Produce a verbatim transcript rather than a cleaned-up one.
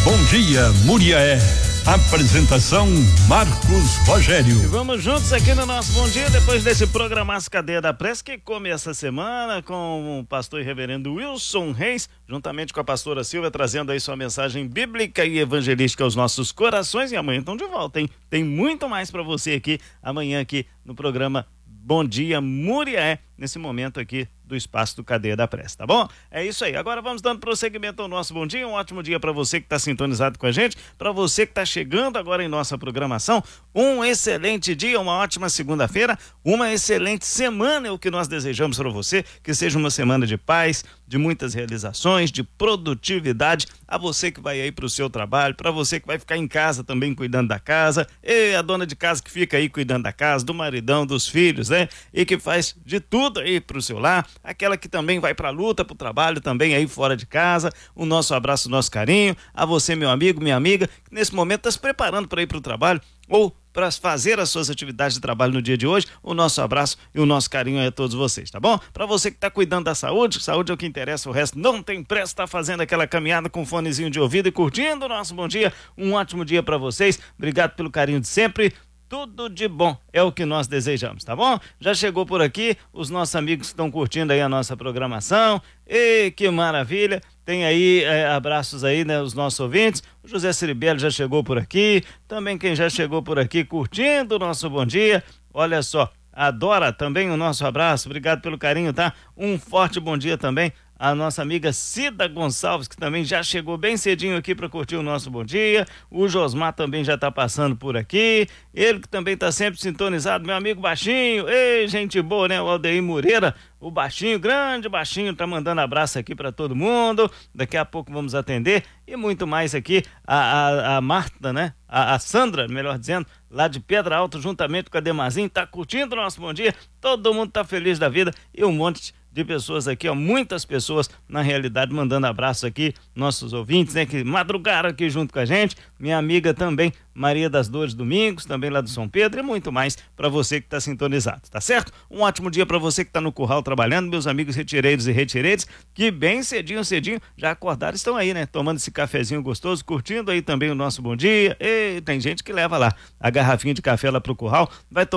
Bom dia, Muriaé. Apresentação Marcos Rogério. E vamos juntos aqui no nosso Bom Dia, depois desse programaço Cadeia da Prece, que começa a semana com o pastor e reverendo Wilson Reis, juntamente com a pastora Silvia, trazendo aí sua mensagem bíblica e evangelística aos nossos corações. E amanhã estão de volta, hein? Tem muito mais para você aqui, amanhã aqui no programa Bom Dia Muriaé, nesse momento aqui do espaço do Cadeia da Prece, tá bom? É isso aí. Agora vamos dando prosseguimento ao nosso bom dia. Um ótimo dia para você que está sintonizado com a gente, para você que está chegando agora em nossa programação. Um excelente dia, uma ótima segunda-feira, uma excelente semana é o que nós desejamos para você, que seja uma semana de paz, de muitas realizações, de produtividade. A você que vai aí para o seu trabalho, para você que vai ficar em casa também cuidando da casa, e a dona de casa que fica aí cuidando da casa, do maridão, dos filhos, né? E que faz de tudo aí pro seu lar, aquela que também vai pra luta, pro trabalho também aí fora de casa. O nosso abraço, o nosso carinho a você, meu amigo, minha amiga, que nesse momento está se preparando para ir pro trabalho ou para fazer as suas atividades de trabalho no dia de hoje. O nosso abraço e o nosso carinho é a todos vocês, tá bom? Para você que está cuidando da saúde, saúde é o que interessa, o resto não tem pressa, tá fazendo aquela caminhada com fonezinho de ouvido e curtindo o nosso bom dia. Um ótimo dia para vocês, obrigado pelo carinho de sempre. Tudo de bom é o que nós desejamos, tá bom? Já chegou por aqui os nossos amigos que estão curtindo aí a nossa programação. E que maravilha! Tem aí é, abraços aí, né, os nossos ouvintes. O José Ciribelli já chegou por aqui. Também quem já chegou por aqui curtindo o nosso bom dia. Olha só, a Dora também o nosso abraço. Obrigado pelo carinho, tá? Um forte bom dia também a nossa amiga Cida Gonçalves, que também já chegou bem cedinho aqui para curtir o nosso bom dia. O Josmar também já está passando por aqui. Ele que também está sempre sintonizado, meu amigo Baixinho. Ei, gente boa, né? O Aldeir Moreira, o Baixinho, grande Baixinho, tá mandando abraço aqui para todo mundo. Daqui a pouco vamos atender. E muito mais aqui, a, a, a Marta, né? A, a Sandra, melhor dizendo, lá de Pedra Alta, juntamente com a Demazinho, tá curtindo o nosso bom dia. Todo mundo tá feliz da vida e um monte de de pessoas aqui, ó, muitas pessoas na realidade mandando abraços aqui, nossos ouvintes, né, que madrugaram aqui junto com a gente, minha amiga também, Maria das Dores Domingos, também lá do São Pedro, e muito mais para você que está sintonizado, tá certo? Um ótimo dia para você que está no curral trabalhando, meus amigos retireiros e retireiros, que bem cedinho, cedinho, já acordaram, estão aí, né, tomando esse cafezinho gostoso, curtindo aí também o nosso bom dia. E tem gente que leva lá a garrafinha de café lá pro curral, vai tomar